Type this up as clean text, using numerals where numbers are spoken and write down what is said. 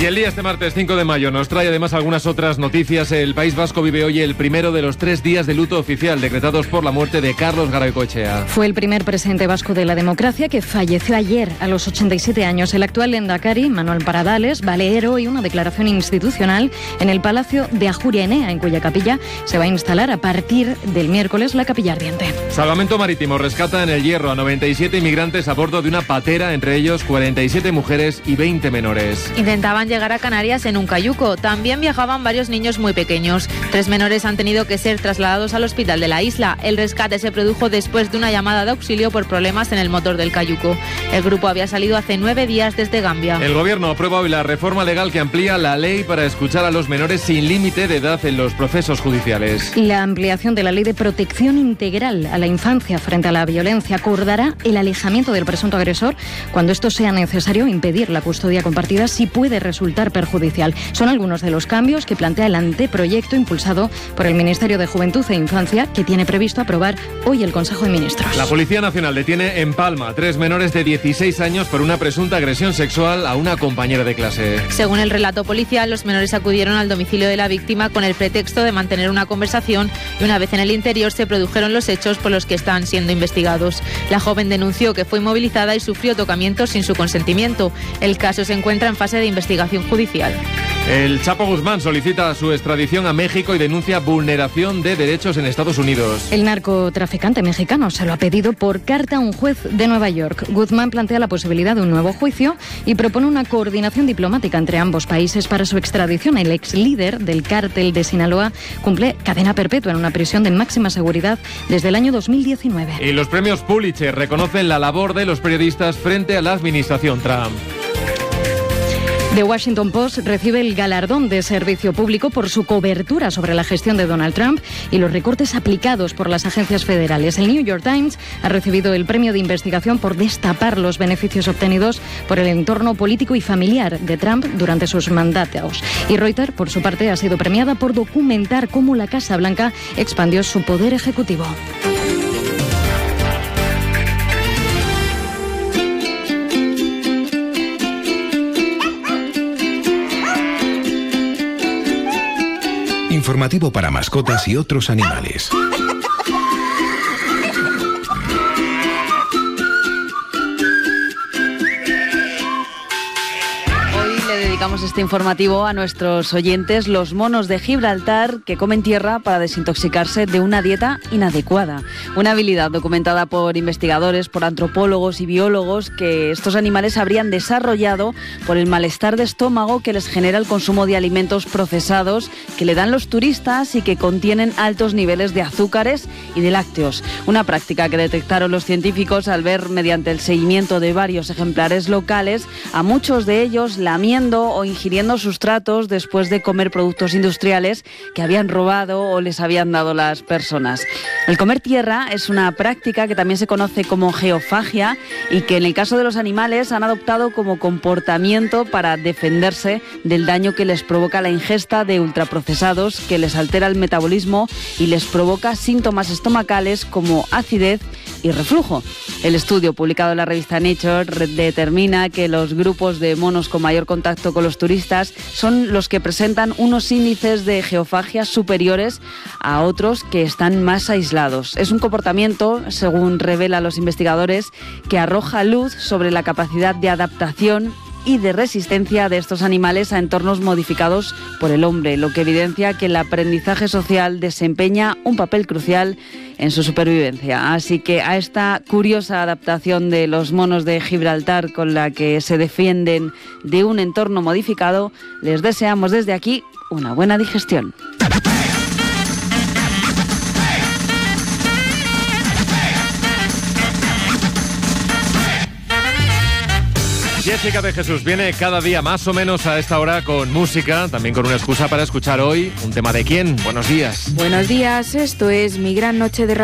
Y el día este martes 5 de mayo nos trae además algunas otras noticias. El País Vasco vive hoy el primero de los 3 días de luto oficial decretados por la muerte de Carlos Garaikoetxea. Fue el primer presidente vasco de la democracia que falleció ayer a los 87 años. El actual lehendakari, Manuel Paradales, va a leer hoy una declaración institucional en el Palacio de Ajuria Enea, en cuya capilla se va a instalar a partir del miércoles la capilla ardiente. Salvamento Marítimo rescata en el Hierro a 97 inmigrantes a bordo de una patera, entre ellos 47 mujeres y 20 menores. Intentaban llegar a Canarias en un cayuco. También viajaban varios niños muy pequeños. 3 menores han tenido que ser trasladados al hospital de la isla. El rescate se produjo después de una llamada de auxilio por problemas en el motor del cayuco. El grupo había salido hace 9 días desde Gambia. El gobierno aprueba hoy la reforma legal que amplía la ley para escuchar a los menores sin límite de edad en los procesos judiciales. La ampliación de la ley de protección integral a la infancia frente a la violencia acordará el alejamiento del presunto agresor cuando esto sea necesario, impedir la custodia compartida si puede resultar perjudicial. Son algunos de los cambios que plantea el anteproyecto impulsado por el Ministerio de Juventud e Infancia, que tiene previsto aprobar hoy el Consejo de Ministros. La Policía Nacional detiene en Palma a 3 menores de 16 años por una presunta agresión sexual a una compañera de clase. Según el relato policial, los menores acudieron al domicilio de la víctima con el pretexto de mantener una conversación y una vez en el interior se produjeron los hechos por los que están siendo investigados. La joven denunció que fue inmovilizada y sufrió tocamientos sin su consentimiento. El caso se encuentra en fase de investigación judicial. El Chapo Guzmán solicita su extradición a México y denuncia vulneración de derechos en Estados Unidos. El narcotraficante mexicano se lo ha pedido por carta a un juez de Nueva York. Guzmán plantea la posibilidad de un nuevo juicio y propone una coordinación diplomática entre ambos países para su extradición. El ex líder del cártel de Sinaloa cumple cadena perpetua en una prisión de máxima seguridad desde el año 2019. Y los premios Pulitzer reconocen la labor de los periodistas frente a la administración Trump. The Washington Post recibe el galardón de servicio público por su cobertura sobre la gestión de Donald Trump y los recortes aplicados por las agencias federales. El New York Times ha recibido el premio de investigación por destapar los beneficios obtenidos por el entorno político y familiar de Trump durante sus mandatos. Y Reuters, por su parte, ha sido premiada por documentar cómo la Casa Blanca expandió su poder ejecutivo. Informativo para mascotas y otros animales. Dedicamos este informativo a nuestros oyentes, los monos de Gibraltar que comen tierra para desintoxicarse de una dieta inadecuada. Una habilidad documentada por investigadores, por antropólogos y biólogos que estos animales habrían desarrollado por el malestar de estómago que les genera el consumo de alimentos procesados que le dan los turistas y que contienen altos niveles de azúcares y de lácteos. Una práctica que detectaron los científicos al ver mediante el seguimiento de varios ejemplares locales a muchos de ellos lamiendo o ingiriendo sustratos después de comer productos industriales que habían robado o les habían dado las personas. El comer tierra es una práctica que también se conoce como geofagia y que en el caso de los animales han adoptado como comportamiento para defenderse del daño que les provoca la ingesta de ultraprocesados, que les altera el metabolismo y les provoca síntomas estomacales como acidez y reflujo. El estudio publicado en la revista Nature determina que los grupos de monos con mayor contacto con los turistas son los que presentan unos índices de geofagia superiores a otros que están más aislados. Es un comportamiento, según revelan los investigadores, que arroja luz sobre la capacidad de adaptación y de resistencia de estos animales a entornos modificados por el hombre, lo que evidencia que el aprendizaje social desempeña un papel crucial en su supervivencia. Así que a esta curiosa adaptación de los monos de Gibraltar con la que se defienden de un entorno modificado, les deseamos desde aquí una buena digestión. Jessica de Jesús viene cada día más o menos a esta hora con música, también con una excusa para escuchar hoy un tema de quién. Buenos días. Buenos días, esto es Mi Gran Noche de Radio.